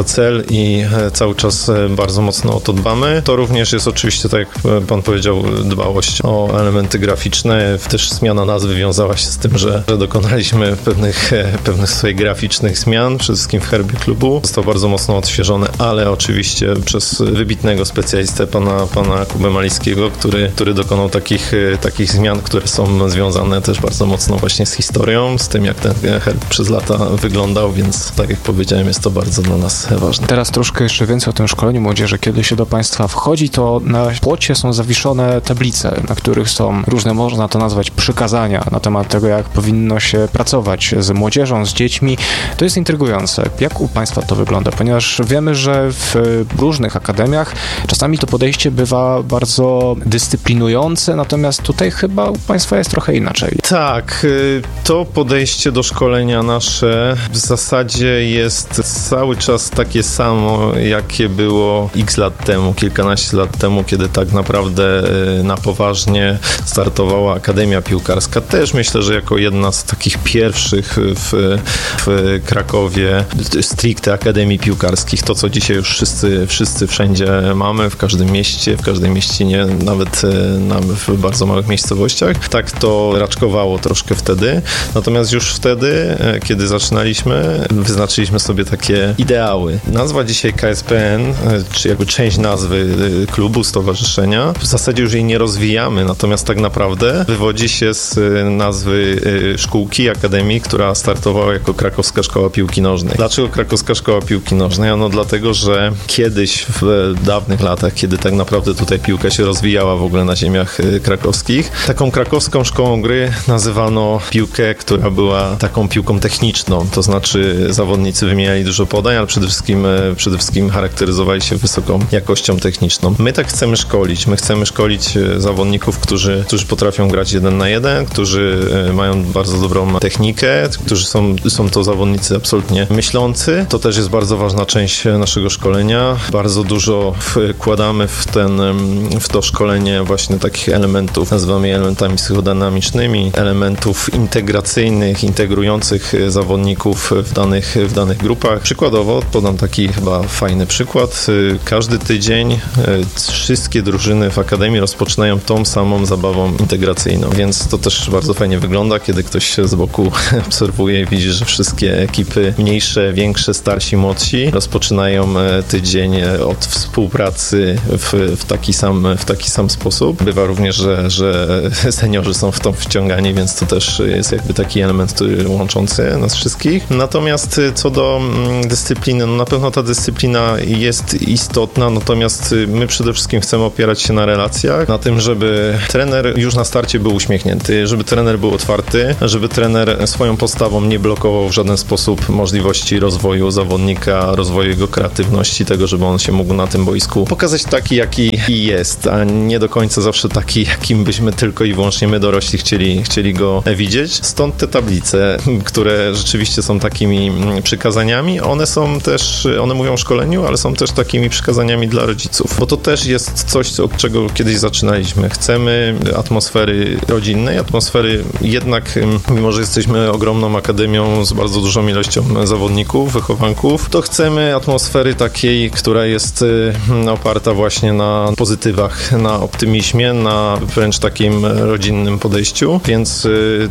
za cel i cały czas bardzo mocno o to dbamy. To również jest oczywiście, tak jak pan powiedział, dbałość o elementy graficzne. Też zmiana nazwy wiązała się z tym, że, że dokonaliśmy pewnych, pewnych swoich graficznych zmian, przede wszystkim w herbie klubu. Został bardzo mocno odświeżony, ale oczywiście przez wybitnego specjalistę, pana, pana Kubę Malickiego, który, który dokonał takich, takich zmian, które są związane też bardzo mocno właśnie z historią, z tym, jak ten herb przez lata wyglądał, więc tak jak powiedziałem, jest to bardzo dla nas ważne. Teraz troszkę jeszcze więcej o tym szkoleniu młodzieży. Kiedy się do państwa wchodzi, to na płocie są zawieszone tablice, na których są różne, można to nazwać, przykazania na temat tego, jak powinno się pracować z młodzieżą, z dziećmi. To jest intrygujące. Jak u państwa to wygląda? Ponieważ wiemy, że w różnych akademiach czasami to podejście bywa bardzo dyscyplinujące, natomiast tutaj chyba u państwa jest trochę inaczej. Tak, to podejście do szkolenia nasze w zasadzie jest cały czas takie samo, jakie było x lat temu, kilkanaście lat temu, kiedy tak naprawdę na poważnie startowała Akademia Piłkarska. Też myślę, że jako jedna z takich pierwszych w, w Krakowie stricte akademii piłkarskich, to co dzisiaj już wszyscy, wszyscy wszędzie mamy, w każdym mieście, w każdej mieścinie, nawet, nawet w bardzo małych miejscowościach. Tak to raczkowało troszkę wtedy. Natomiast już wtedy, kiedy zaczynaliśmy, wyznaczyliśmy sobie takie ideały. Nazwa dzisiaj K S P N, czy jakby część nazwy klubu, stowarzyszenia, w zasadzie już jej nie rozwijamy, natomiast tak naprawdę wywodzi się z nazwy szkółki, akademii, która startowała jako Krakowska Szkoła Piłki Nożnej. Dlaczego Krakowska Szkoła Piłki Nożnej? Ano dlatego, że kiedyś w dawnych latach, kiedy tak naprawdę tutaj piłka się rozwijała w ogóle na ziemiach krakowskich, taką krakowską szkołą gry nazywano piłkę, która była taką piłką techniczną, to znaczy zawodnicy wymieniali dużo podań, ale przede wszystkim, przede wszystkim charakteryzowali się wysoką jakością techniczną. My tak chcemy szkolić. My chcemy szkolić zawodników, którzy, którzy potrafią grać jeden na jeden, którzy mają bardzo dobrą technikę, którzy są, są to zawodnicy absolutnie myślący. To też jest bardzo ważna część naszego szkolenia. Bardzo dużo wkładamy w, ten, w to szkolenie właśnie takich elementów, nazywamy je elementami psychodynamicznymi, elementów integracyjnych, integrujących zawodników w danych, w danych grupach. Przykładowo podam taki chyba fajny przykład. Każdy tydzień wszystkie drużyny w Akademii rozpoczynają tą samą zabawą integracyjną, więc to też bardzo fajnie wygląda, kiedy ktoś się z boku obserwuje i widzi, że wszystkie ekipy mniejsze, większe, starsi, młodsi rozpoczynają tydzień od współpracy w, w, taki, sam, w taki sam sposób. Bywa również, że, że seniorzy są w to wciągani, więc to też jest jakby taki element łączący nas wszystkich. Natomiast co do dyscypliny, no na pewno ta dyscyplina jest istotna, natomiast my przede wszystkim chcemy opierać się na relacjach, na tym, żeby trener już na starcie był uśmiechnięty, żeby trener był otwarty, żeby trener swoją postawą nie blokował w żaden sposób możliwości rozwoju zawodnika, rozwoju jego kreatywności, tego, żeby on się mógł na tym boisku pokazać taki, jaki jest, a nie do końca zawsze taki, jakim byśmy tylko i wyłącznie my dorośli chcieli, chcieli go widzieć. Stąd te tablice, które rzeczywiście są takimi przykazaniami, one są też, one mówią o szkoleniu, ale są też takimi przykazaniami dla rodziców, bo to też jest coś, od czego kiedyś zaczynaliśmy. Chcemy atmosfery rodzinnej, atmosfery jednak, mimo że jesteśmy ogromną akademią z bardzo dużą ilością zawodników, wychowanków, to chcemy atmosfery takiej, która jest oparta właśnie na pozytywach, na optymizmie, na wręcz takim rodzinnym podejściu, więc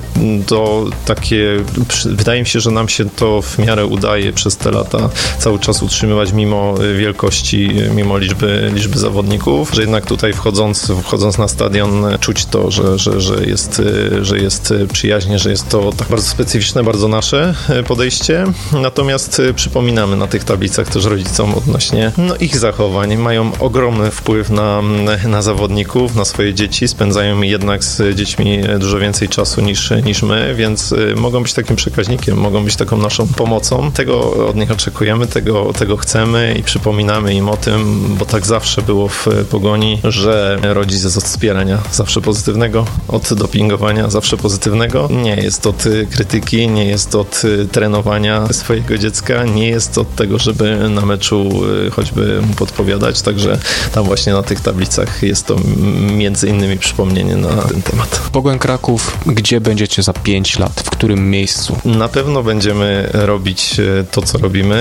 to takie, wydaje mi się, że nam się to w miarę udaje przez te lata cały czas utrzymywać mimo wielkości, mimo liczby, liczby zawodników, że jednak tutaj wchodząc, wchodząc na stadion czuć to, że, że, że, jest, że jest przyjaźnie, że jest to tak bardzo specyficzne, bardzo nasze podejście. Natomiast przypominamy na tych tablicach też rodzicom odnośnie no, ich zachowań. Mają ogromny wpływ na, na zawodników, na swoje dzieci, spędzają jednak z dziećmi dużo więcej czasu niż, niż my, więc mogą być takim przekaźnikiem, mogą być taką naszą pomocą. Tego od nich oczekujemy, tego, tego chcemy i przypominamy im o tym, bo tak zawsze było w Pogoni, że rodzic jest od wspierania zawsze pozytywnego, od dopingowania zawsze pozytywnego. Nie jest od krytyki, nie jest od trenowania swojego dziecka, nie jest od tego, żeby na meczu choćby mu podpowiadać, także tam właśnie na tych tablicach jest to między innymi przypomnienie na ten temat. Pogoń Kraków, gdzie będziecie za pięć lat? W którym miejscu? Na pewno będziemy robić to, co robimy.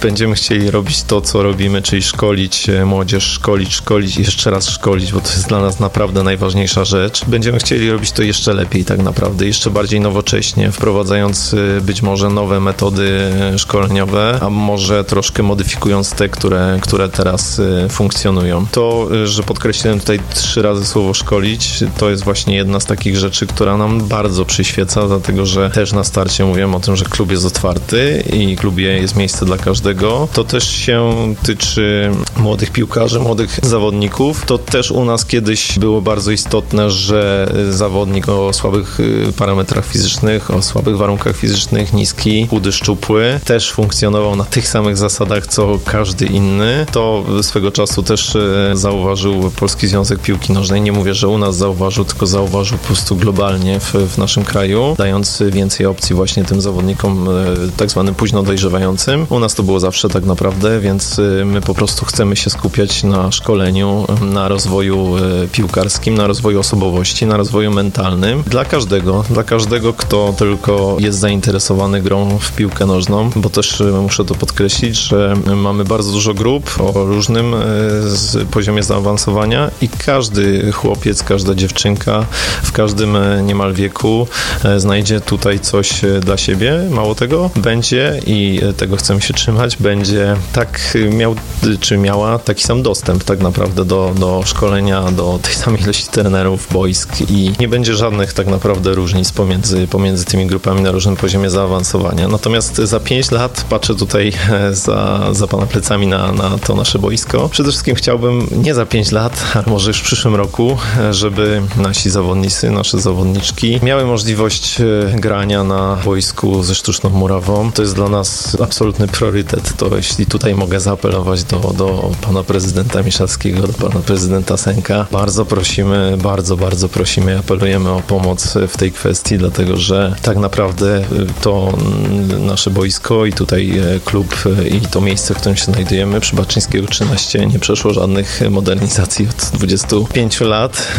będziemy chcieli robić to, co robimy, czyli szkolić młodzież, szkolić, szkolić i jeszcze raz szkolić, bo to jest dla nas naprawdę najważniejsza rzecz. Będziemy chcieli robić to jeszcze lepiej tak naprawdę, jeszcze bardziej nowocześnie, wprowadzając być może nowe metody szkoleniowe, a może troszkę modyfikując te, które, które teraz funkcjonują. To, że podkreśliłem tutaj trzy razy słowo szkolić, to jest właśnie jedna z takich rzeczy, która nam bardzo przyświeca, dlatego że też na starcie mówiłem o tym, że klub jest otwarty i w klubie jest miejsce dla każdego. To też się tyczy młodych piłkarzy, młodych zawodników. To też u nas kiedyś było bardzo istotne, że zawodnik o słabych parametrach fizycznych, o słabych warunkach fizycznych, niski, chudy, szczupły, też funkcjonował na tych samych zasadach, co każdy inny. To swego czasu też zauważył Polski Związek Piłki Nożnej. Nie mówię, że u nas zauważył, tylko zauważył po prostu globalnie w, w naszym kraju, dając więcej opcji właśnie tym zawodnikom tak zwanym późno dojrzewającym. U nas to było zawsze tak naprawdę, więc my po prostu chcemy się skupiać na szkoleniu, na rozwoju piłkarskim, na rozwoju osobowości, na rozwoju mentalnym. Dla każdego, dla każdego, kto tylko jest zainteresowany grą w piłkę nożną, bo też muszę to podkreślić, że mamy bardzo dużo grup o różnym poziomie zaawansowania i każdy chłopiec, każda dziewczynka w każdym niemal wieku znajdzie tutaj coś dla siebie. Mało tego, będzie i tego chcemy się trzymać, będzie tak miał, czy miała taki sam dostęp tak naprawdę do, do szkolenia, do tej samej ilości trenerów, boisk i nie będzie żadnych tak naprawdę różnic pomiędzy, pomiędzy tymi grupami na różnym poziomie zaawansowania. Natomiast za pięć lat patrzę tutaj za, za pana plecami na, na to nasze boisko. Przede wszystkim chciałbym nie za pięć lat, ale może już w przyszłym roku, żeby nasi zawodnicy, nasze zawodniczki miały możliwość grania na boisku ze sztuczną murawą. To jest dla nas absolutny priorytet. To jeśli tutaj mogę zaapelować do, do pana prezydenta Miszalskiego, do pana prezydenta Senka, bardzo prosimy, bardzo, bardzo prosimy i apelujemy o pomoc w tej kwestii, dlatego że tak naprawdę to nasze boisko i tutaj klub i to miejsce, w którym się znajdujemy przy Baczyńskiego trzynaście nie przeszło żadnych modernizacji od dwudziestu pięciu lat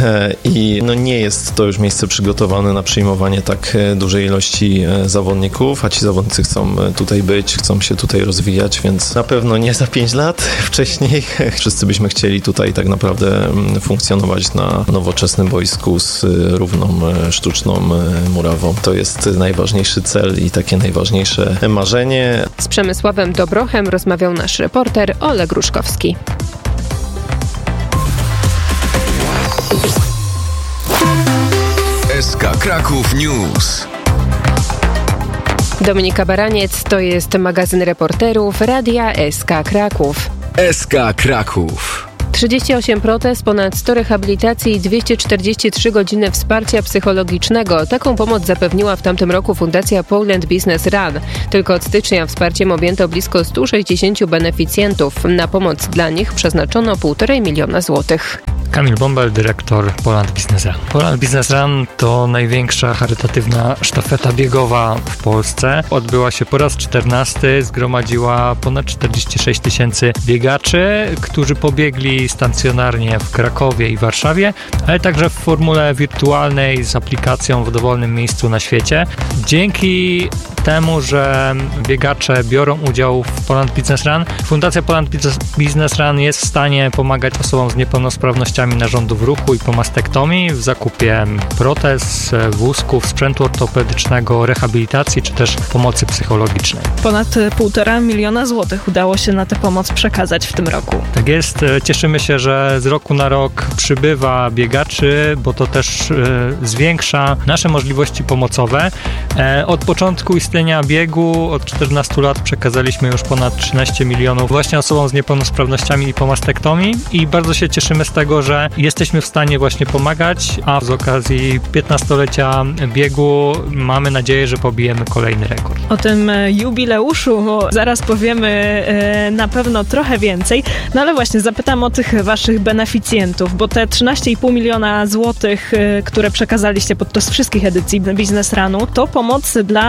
i no nie jest to już miejsce przygotowane na przyjmowanie tak dużej ilości zawodników, a ci zawodnicy chcą tutaj być, chcą się tutaj rozwijać, więc na pewno nie za pięć lat wcześniej. Wszyscy byśmy chcieli tutaj tak naprawdę funkcjonować na nowoczesnym boisku z równą sztuczną murawą. To jest najważniejszy cel i takie najważniejsze marzenie. Z Przemysławem Dobrochem rozmawiał nasz reporter Oleg Ruszkowski. S K Kraków News. Dominika Baraniec, to jest magazyn reporterów Radia S K Kraków. S K Kraków. trzydzieści osiem protez, ponad sto rehabilitacji i dwieście czterdzieści trzy godziny wsparcia psychologicznego. Taką pomoc zapewniła w tamtym roku Fundacja Poland Business Run. Tylko od stycznia wsparciem objęto blisko stu sześćdziesięciu beneficjentów. Na pomoc dla nich przeznaczono półtorej miliona złotych. Kamil Bąbel, dyrektor Poland Business Run. Poland Business Run to największa charytatywna sztafeta biegowa w Polsce. Odbyła się po raz czternasty, zgromadziła ponad czterdzieści sześć tysięcy biegaczy, którzy pobiegli stacjonarnie w Krakowie i Warszawie, ale także w formule wirtualnej z aplikacją w dowolnym miejscu na świecie. Dzięki temu, że biegacze biorą udział w Poland Business Run, Fundacja Poland Business Run jest w stanie pomagać osobom z niepełnosprawnościami narządów ruchu i po mastektomii w zakupie protez, wózków, sprzętu ortopedycznego, rehabilitacji czy też pomocy psychologicznej. Ponad półtora miliona złotych udało się na tę pomoc przekazać w tym roku. Tak jest. Cieszymy się, że z roku na rok przybywa biegaczy, bo to też zwiększa nasze możliwości pomocowe. Od początku istnienia biegu, od czternastu lat przekazaliśmy już ponad trzynaście milionów właśnie osobom z niepełnosprawnościami i po mastektomii i bardzo się cieszymy z tego, że jesteśmy w stanie właśnie pomagać, a z okazji piętnastolecia biegu mamy nadzieję, że pobijemy kolejny rekord. O tym jubileuszu zaraz powiemy na pewno trochę więcej, no ale właśnie zapytam o tych waszych beneficjentów, bo te trzynaście i pół miliona złotych, które przekazaliście podczas wszystkich edycji Business Runu, to pomoc dla ponad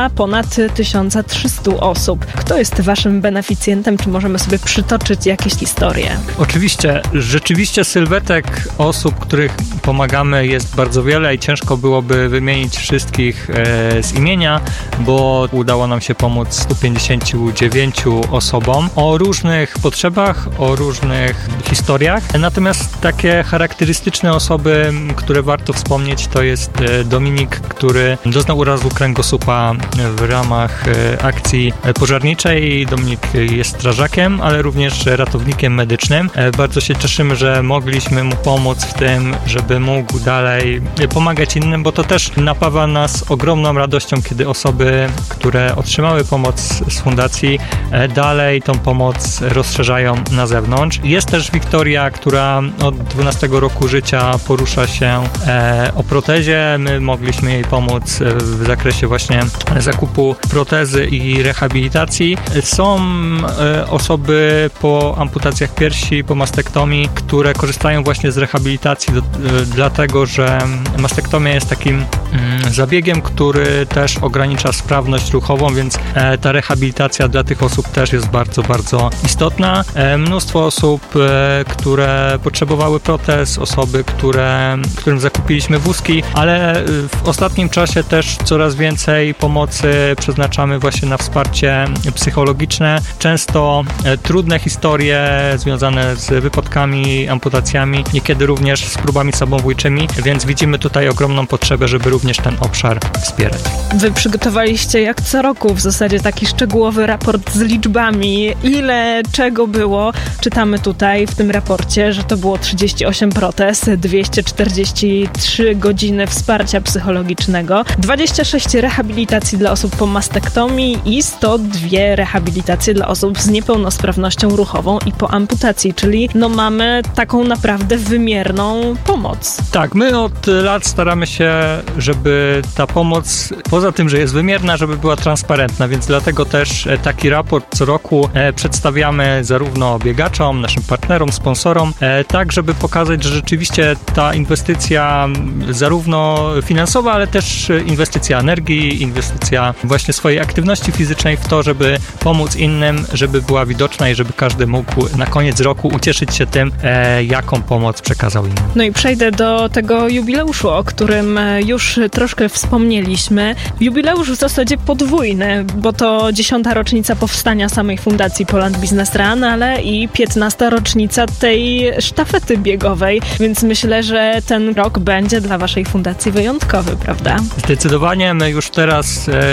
tysiąc trzysta osób. Kto jest waszym beneficjentem? Czy możemy sobie przytoczyć jakieś historie? Oczywiście, rzeczywiście sylwetek osób, których pomagamy, jest bardzo wiele i ciężko byłoby wymienić wszystkich e, z imienia, bo udało nam się pomóc stu pięćdziesięciu dziewięciu osobom o różnych potrzebach, o różnych historiach. Natomiast takie charakterystyczne osoby, które warto wspomnieć, to jest Dominik, który doznał urazu kręgosłupa w ramach akcji pożarniczej. Dominik jest strażakiem, ale również ratownikiem medycznym. Bardzo się cieszymy, że mogliśmy mu pomóc w tym, żeby mógł dalej pomagać innym, bo to też napawa nas ogromną radością, kiedy osoby, które otrzymały pomoc z fundacji, dalej tą pomoc rozszerzają na zewnątrz. Jest też Wiktoria, która od dwunastego roku życia porusza się e, o protezie. My mogliśmy jej pomóc w zakresie właśnie zakupu protezy i rehabilitacji. Są e, osoby po amputacjach piersi, po mastektomii, które korzystają właśnie z rehabilitacji do, e, dlatego, że mastektomia jest takim mm, zabiegiem, który też ogranicza sprawność ruchową, więc e, ta rehabilitacja dla tych osób też jest bardzo, bardzo istotna. E, mnóstwo osób, e, które potrzebowały protez, osoby, które, którym zakupiliśmy wózki, ale w ostatnim czasie też coraz więcej pomocy przeznaczamy właśnie na wsparcie psychologiczne. Często e, trudne historie związane z wypadkami, amputacjami, niekiedy również z próbami samobójczymi, więc widzimy tutaj ogromną potrzebę, żeby również ten obszar wspierać. Wy przygotowaliście jak co roku w zasadzie taki szczegółowy raport z liczbami, ile czego było. Czytamy tutaj w tym raporcie, że to było trzydzieści osiem protez, dwieście czterdzieści trzy godziny wsparcia psychologicznego, dwadzieścia sześć rehabilitacji dla osób po mastektomii i sto dwie rehabilitacje dla osób z niepełnosprawnością ruchową i po amputacji, czyli no mamy taką naprawdę wymierną pomoc. Tak, my od lat staramy się, żeby ta pomoc, poza tym, że jest wymierna, żeby była transparentna, więc dlatego też taki raport co roku przedstawiamy zarówno biegaczom, naszym partnerom, sponsorom, tak, żeby pokazać, że rzeczywiście ta inwestycja zarówno finansowa, ale też inwestycja energii, inwestycja właśnie swojej aktywności fizycznej w to, żeby pomóc innym, żeby była widoczna i żeby każdy mógł na koniec roku ucieszyć się tym, jaką pomoc przekazał innym. No i przejdę do tego jubileuszu, o którym już troszkę wspomnieliśmy. Jubileusz w zasadzie podwójny, bo to dziesiąta rocznica powstania samej Fundacji Poland Business Run, ale i piętnasta rocznica tej sztafety biegowej, więc myślę, że ten rok będzie dla waszej fundacji wyjątkowy, prawda? Zdecydowanie. My już teraz e,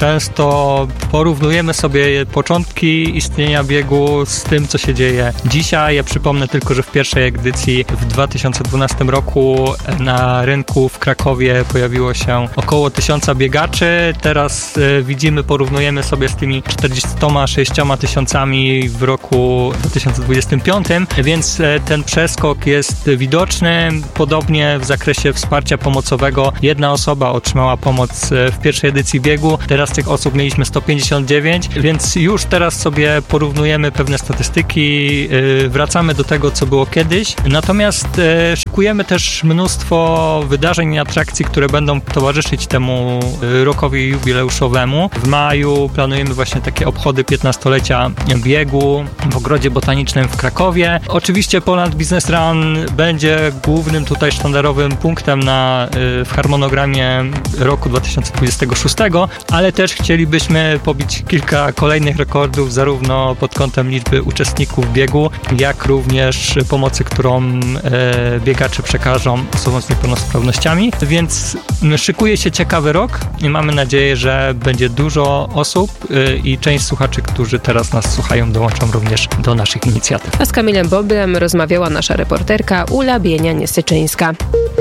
często porównujemy sobie początki istnienia biegu z tym, co się dzieje dzisiaj. Ja przypomnę tylko, że w pierwszej edycji w dwa tysiące dwunastym roku na rynku w Krakowie pojawiło się około tysiąca biegaczy. Teraz e, widzimy, porównujemy sobie z tymi czterdziestoma sześcioma tysiącami w roku dwa tysiące dwudziestym piątym, więc e, ten przeskok jest widoczny. Podobnie w zakresie wsparcia pomocowego jedna osoba otrzymała pomoc w pierwszej edycji biegu, teraz tych osób mieliśmy sto pięćdziesiąt dziewięć, więc już teraz sobie porównujemy pewne statystyki, wracamy do tego, co było kiedyś, natomiast szykujemy też mnóstwo wydarzeń i atrakcji, które będą towarzyszyć temu rokowi jubileuszowemu. W maju planujemy właśnie takie obchody piętnastolecia biegu w Ogrodzie Botanicznym w Krakowie. Oczywiście Poland Business Run będzie głównym tutaj sztandarowym punktem na, w harmonogramie roku dwa tysiące dwudziestego szóstego, ale też chcielibyśmy pobić kilka kolejnych rekordów, zarówno pod kątem liczby uczestników biegu, jak również pomocy, którą e, biegacze przekażą osobom z niepełnosprawnościami, więc szykuje się ciekawy rok i mamy nadzieję, że będzie dużo osób e, i część słuchaczy, którzy teraz nas słuchają, dołączą również do naszych inicjatyw. A z Kamilem Boblem rozmawiała nasza reporterka Ula Bienia-Niesyczyńska.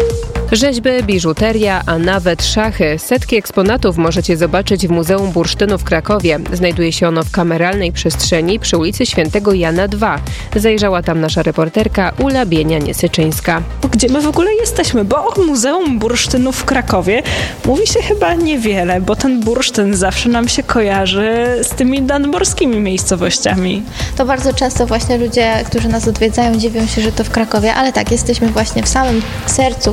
Rzeźby, biżuteria, a nawet szachy. Setki eksponatów możecie zobaczyć w Muzeum Bursztynu w Krakowie. Znajduje się ono w kameralnej przestrzeni przy ulicy Świętego Jana dwa. Zajrzała tam nasza reporterka Ula Bienia-Niesyczyńska. Gdzie my w ogóle jesteśmy? Bo o Muzeum Bursztynu w Krakowie mówi się chyba niewiele, bo ten bursztyn zawsze nam się kojarzy z tymi nadmorskimi miejscowościami. To bardzo często właśnie ludzie, którzy nas odwiedzają, dziwią się, że to w Krakowie, ale tak, jesteśmy właśnie w samym sercu właściwie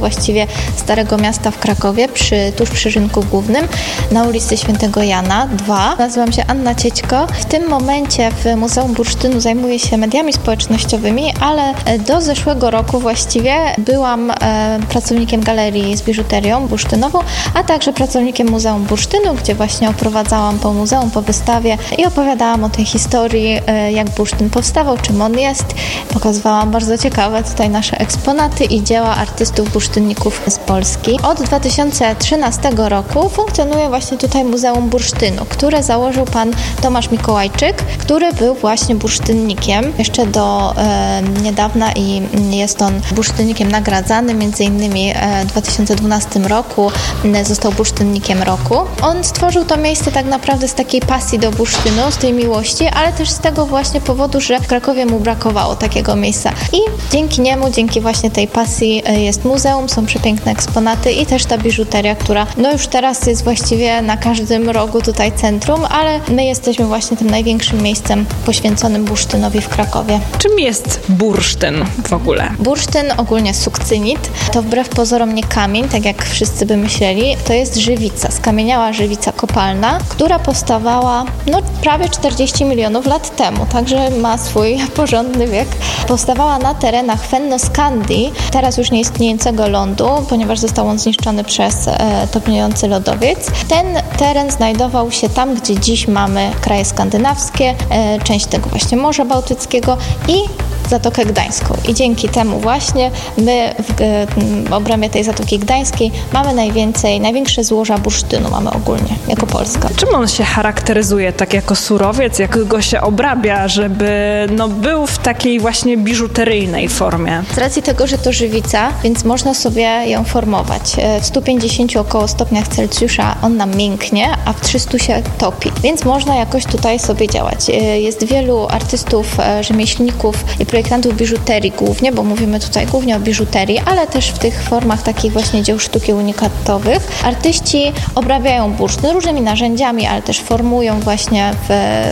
Muzeum Starego Miasta w Krakowie, przy, tuż przy Rynku Głównym, na ulicy Świętego Jana dwa. Nazywam się Anna Ciećko. W tym momencie w Muzeum Bursztynu zajmuję się mediami społecznościowymi, ale do zeszłego roku właściwie byłam e, pracownikiem galerii z biżuterią bursztynową, a także pracownikiem Muzeum Bursztynu, gdzie właśnie oprowadzałam po muzeum, po wystawie i opowiadałam o tej historii, e, jak bursztyn powstawał, czym on jest. Pokazywałam bardzo ciekawe tutaj nasze eksponaty i dzieła artystów bursztynników z Polski. Od dwa tysiące trzynastego roku funkcjonuje właśnie tutaj Muzeum Bursztynu, które założył pan Tomasz Mikołajczyk, który był właśnie bursztynnikiem jeszcze do e, niedawna i jest on bursztynnikiem nagradzany, między innymi w dwa tysiące dwunastym roku został bursztynnikiem roku. On stworzył to miejsce tak naprawdę z takiej pasji do bursztynu, z tej miłości, ale też z tego właśnie powodu, że w Krakowie mu brakowało takiego miejsca. I dzięki niemu, dzięki właśnie tej pasji jest muzeum, są przepiękne eksponaty i też ta biżuteria, która no już teraz jest właściwie na każdym rogu tutaj centrum, ale my jesteśmy właśnie tym największym miejscem poświęconym bursztynowi w Krakowie. Czym jest bursztyn w ogóle? Bursztyn, ogólnie sukcynit, to wbrew pozorom nie kamień, tak jak wszyscy by myśleli, to jest żywica, skamieniała żywica kopalna, która powstawała no prawie czterdzieści milionów lat temu, także ma swój porządny wiek. Powstawała na terenach Fennoskandii, teraz już nieistniejącego lądu, ponieważ został on zniszczony przez e, topniejący lodowiec. Ten teren znajdował się tam, gdzie dziś mamy kraje skandynawskie, e, część tego właśnie Morza Bałtyckiego i Zatokę Gdańską. I dzięki temu właśnie my w, w obrębie tej Zatoki Gdańskiej mamy najwięcej, największe złoża bursztynu mamy ogólnie, jako Polska. Czym on się charakteryzuje tak jako surowiec, jak go się obrabia, żeby no, był w takiej właśnie biżuteryjnej formie? Z racji tego, że to żywica, więc można sobie ją formować. W stu pięćdziesięciu około stopniach Celsjusza on nam mięknie, a w trzystu się topi. Więc można jakoś tutaj sobie działać. Jest wielu artystów, rzemieślników i projektantów biżuterii głównie, bo mówimy tutaj głównie o biżuterii, ale też w tych formach takich właśnie dzieł sztuki unikatowych. Artyści obrabiają bursztyn różnymi narzędziami, ale też formują właśnie w,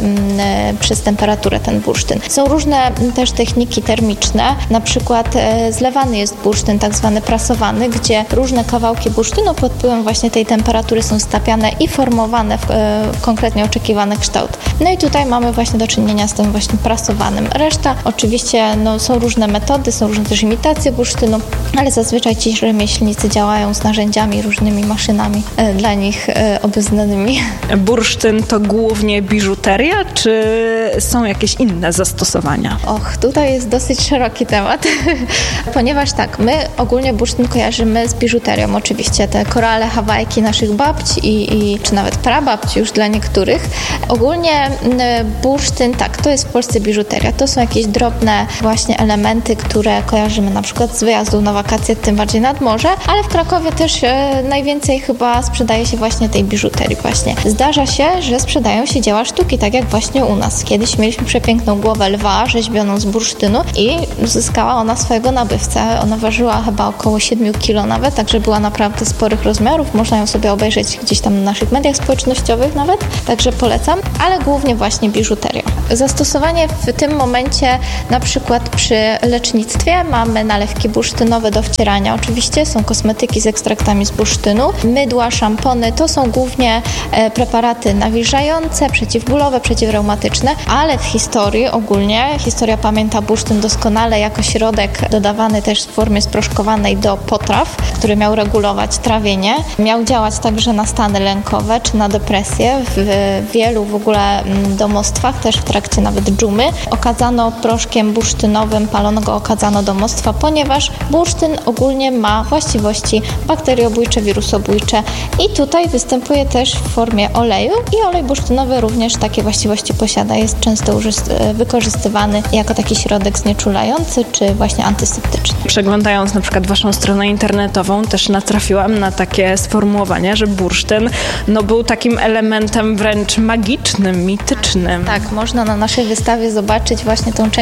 m, przez temperaturę ten bursztyn. Są różne też techniki termiczne, na przykład e, zlewany jest bursztyn, tak zwany prasowany, gdzie różne kawałki bursztynu pod wpływem właśnie tej temperatury są stapiane i formowane w, e, w konkretnie oczekiwany kształt. No i tutaj mamy właśnie do czynienia z tym właśnie prasowanym. Reszta oczywiście no, są różne metody, są różne też imitacje bursztynu, ale zazwyczaj ci rzemieślnicy działają z narzędziami, różnymi maszynami e, dla nich e, obeznanymi. Bursztyn to głównie biżuteria, czy są jakieś inne zastosowania? Och, tutaj jest dosyć szeroki temat, ponieważ tak, my ogólnie bursztyn kojarzymy z biżuterią, oczywiście te korale, hawajki naszych babci i, i czy nawet prababci już dla niektórych. Ogólnie bursztyn, tak, to jest w Polsce biżuteria, to są jakieś drobne właśnie elementy, które kojarzymy na przykład z wyjazdów na wakacje, tym bardziej nad morze, ale w Krakowie też e, najwięcej chyba sprzedaje się właśnie tej biżuterii właśnie. Zdarza się, że sprzedają się dzieła sztuki, tak jak właśnie u nas. Kiedyś mieliśmy przepiękną głowę lwa rzeźbioną z bursztynu i zyskała ona swojego nabywcę. Ona ważyła chyba około siedmiu kilo nawet, także była naprawdę sporych rozmiarów. Można ją sobie obejrzeć gdzieś tam na naszych mediach społecznościowych nawet, także polecam, ale głównie właśnie biżuteria. Zastosowanie w tym momencie na przykład przy lecznictwie mamy nalewki bursztynowe do wcierania. Oczywiście są kosmetyki z ekstraktami z bursztynu, mydła, szampony, to są głównie e, preparaty nawilżające, przeciwbólowe, przeciwreumatyczne, ale w historii ogólnie, historia pamięta bursztyn doskonale jako środek dodawany też w formie sproszkowanej do potraw, który miał regulować trawienie. Miał działać także na stany lękowe czy na depresję. W wielu w ogóle domostwach, też w trakcie nawet dżumy, okadzano proszkiem bursztynowym, palono go, okadzano domostwa, ponieważ bursztyn ogólnie ma właściwości bakteriobójcze, wirusobójcze i tutaj występuje też w formie oleju i olej bursztynowy również takie właściwości posiada. Jest często wykorzystywany jako taki środek znieczulający czy właśnie antyseptyczny. Przeglądając na przykład waszą stronę internetową też natrafiłam na takie sformułowanie, że bursztyn no, był takim elementem wręcz magicznym, mitycznym. Tak, można na naszej wystawie zobaczyć właśnie tą część magiczną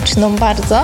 magiczną bardzo.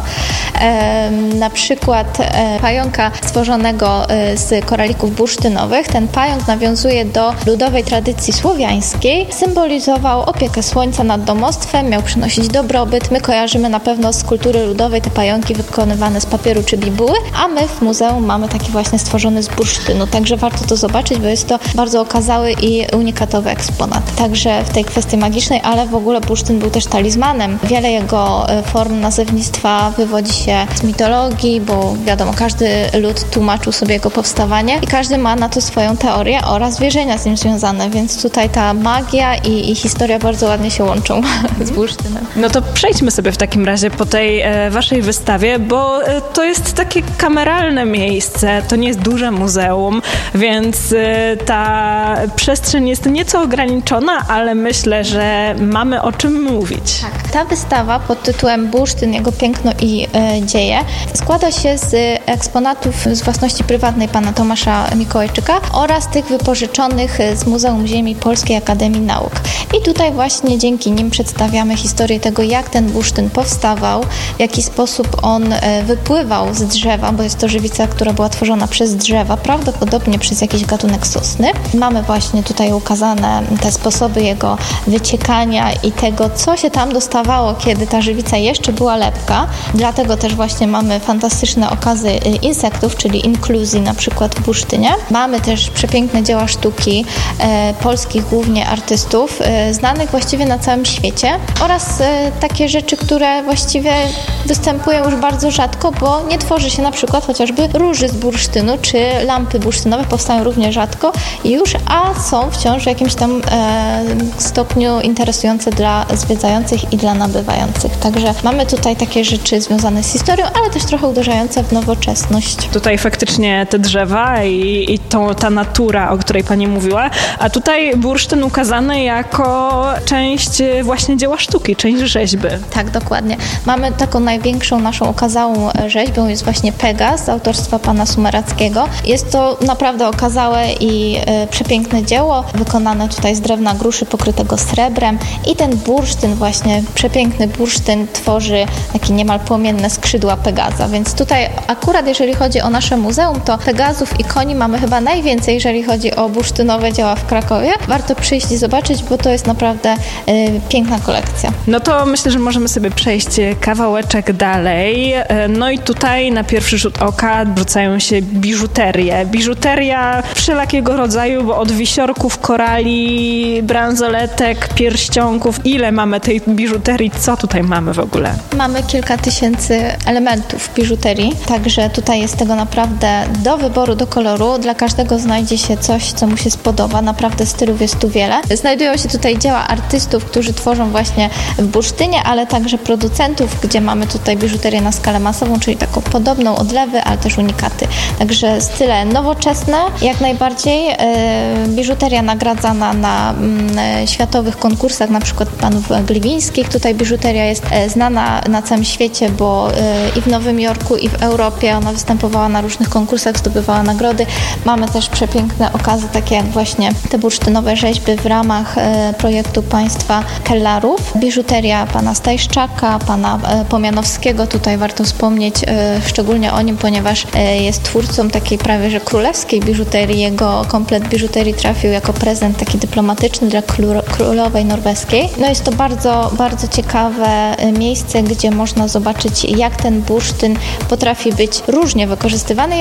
Na przykład pająka stworzonego z koralików bursztynowych. Ten pająk nawiązuje do ludowej tradycji słowiańskiej. Symbolizował opiekę słońca nad domostwem, miał przynosić dobrobyt. My kojarzymy na pewno z kultury ludowej te pająki wykonywane z papieru czy bibuły, a my w muzeum mamy taki właśnie stworzony z bursztynu. Także warto to zobaczyć, bo jest to bardzo okazały i unikatowy eksponat. Także w tej kwestii magicznej, ale w ogóle bursztyn był też talizmanem. Wiele jego form nazewnictwa wywodzi się z mitologii, bo wiadomo, każdy lud tłumaczył sobie jego powstawanie i każdy ma na to swoją teorię oraz wierzenia z nim związane, więc tutaj ta magia i, i historia bardzo ładnie się łączą z bursztynem. No to przejdźmy sobie w takim razie po tej e, waszej wystawie, bo e, to jest takie kameralne miejsce, to nie jest duże muzeum, więc e, ta przestrzeń jest nieco ograniczona, ale myślę, że mamy o czym mówić. Tak. Ta wystawa pod tytułem Bursztyn, jego piękno i e, dzieje składa się z eksponatów z własności prywatnej pana Tomasza Mikołajczyka oraz tych wypożyczonych z Muzeum Ziemi Polskiej Akademii Nauk. I tutaj właśnie dzięki nim przedstawiamy historię tego, jak ten bursztyn powstawał, w jaki sposób on wypływał z drzewa, bo jest to żywica, która była tworzona przez drzewa, prawdopodobnie przez jakiś gatunek sosny. Mamy właśnie tutaj ukazane te sposoby jego wyciekania i tego, co się tam dostawało, kiedy ta żywica jeszcze była lepka. Dlatego też właśnie mamy fantastyczne okazy insektów, czyli inkluzji na przykład w bursztynie. Mamy też przepiękne dzieła sztuki e, polskich głównie artystów, e, znanych właściwie na całym świecie oraz e, takie rzeczy, które właściwie występują już bardzo rzadko, bo nie tworzy się na przykład chociażby róży z bursztynu, czy lampy bursztynowe powstają równie rzadko już, a są wciąż w jakimś tam e, stopniu interesujące dla zwiedzających i dla nabywających. Także mamy tutaj takie rzeczy związane z historią, ale też trochę uderzające w nowoczesność. Tutaj faktycznie te drzewa i, i to, ta natura, o której pani mówiła, a tutaj bursztyn ukazany jako część właśnie dzieła sztuki, część rzeźby. Tak, dokładnie. Mamy taką największą naszą okazałą rzeźbą, jest właśnie Pegas z autorstwa pana Sumerackiego. Jest to naprawdę okazałe i e, przepiękne dzieło, wykonane tutaj z drewna gruszy pokrytego srebrem i ten bursztyn, właśnie przepiękny bursztyn tworzy takie niemal płomienne skrzydła Pegaza, więc tutaj akurat jeżeli chodzi o nasze muzeum, to Pegazów i koni mamy chyba najwięcej, jeżeli chodzi o bursztynowe dzieła w Krakowie. Warto przyjść i zobaczyć, bo to jest naprawdę y, piękna kolekcja. No to myślę, że możemy sobie przejść kawałeczek dalej. No i tutaj na pierwszy rzut oka rzucają się biżuterie. Biżuteria wszelakiego rodzaju, bo od wisiorków, korali, bransoletek, pierścionków. Ile mamy tej biżuterii? Co tutaj mamy w ogóle? Mamy kilka tysięcy elementów biżuterii, także tutaj jest tego naprawdę do wyboru, do koloru. Dla każdego znajdzie się coś, co mu się spodoba. Naprawdę stylów jest tu wiele. Znajdują się tutaj dzieła artystów, którzy tworzą właśnie w bursztynie, ale także producentów, gdzie mamy tutaj biżuterię na skalę masową, czyli taką podobną, odlewy, ale też unikaty. Także style nowoczesne, jak najbardziej. Biżuteria nagradzana na światowych konkursach, na przykład panów Gliwińskich. Tutaj biżuteria jest znana na całym świecie, bo i w Nowym Jorku, i w Europie ona występowała na różnych konkursach, zdobywała nagrody. Mamy też przepiękne okazy, takie jak właśnie te bursztynowe rzeźby w ramach projektu państwa Kellarów. Biżuteria pana Stajszczaka, pana Pomianowskiego. Tutaj warto wspomnieć szczególnie o nim, ponieważ jest twórcą takiej prawie że królewskiej biżuterii. Jego komplet biżuterii trafił jako prezent taki dyplomatyczny dla królowej norweskiej. No jest to bardzo, bardzo ciekawe miejsce, gdzie można zobaczyć, jak ten bursztyn potrafi być różnie wykorzystywany.